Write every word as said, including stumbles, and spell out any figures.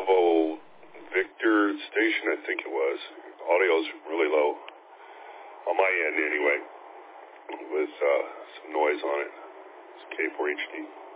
Bravo Victor station, I think it was. Audio's really low. On my end, anyway. With uh, some noise on it. It's K four H D.